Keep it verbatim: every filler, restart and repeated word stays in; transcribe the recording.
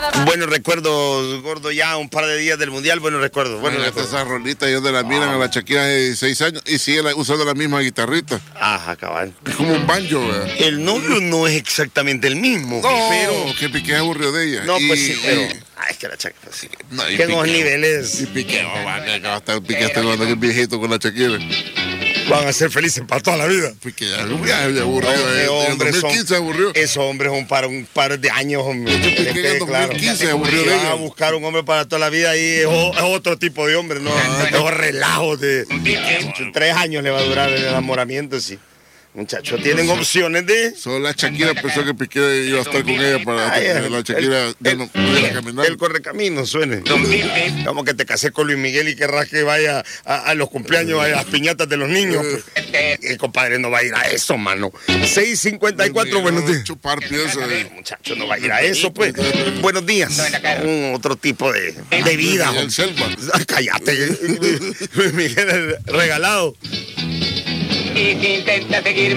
Buenos recuerdos, gordo, ya un par de días del mundial, buenos recuerdos. Buenos Bueno, recuerdos. esa rolita ellos de la miran a la Shakira de dieciséis años y sigue la- usando la misma guitarrita. Ajá, cabal. Es como un banjo, ¿verdad? El novio no es exactamente el mismo, No, pero... que Piqué es aburrido de ella. No, Y- pues sí, pero... y- Ay, es que la Shakira, pues sí. no, y Que en los Piqué- niveles Y Piqué, oh, va, que va a estar Piqué está jugando que es viejito con la Shakira. van a ser felices para toda la vida. Piqué ya, ya, ya aburrido. Hombre, eh. En hombre, dos mil quince son- aburrió. Esos hombres un par, un par de años, hombre. Piqué Que en quede el dos mil quince aburrió Si de van ella. a buscar un hombre para toda la vida y es, o- es otro tipo de hombre, no esos relajos de tres años le va a durar el enamoramiento, sí. Muchachos, tienen opciones de... Solo la Shakira pensó que Piqué iba a estar con ella para Ay, que la Shakira el- ya no pudiera caminar. El correcamino suene. Como que te casé con Luis Miguel y querrás que vaya a, a los cumpleaños, a las piñatas de los niños. Pues. El compadre no va a ir a eso, mano. seis cincuenta y cuatro, buenos días. Chupar piensa. El muchacho no va a ir a eso, pues. Buenos días. Un otro tipo de, de vida. El Selva. Ay, cállate. Luis Miguel regalado. Y si intenta seguir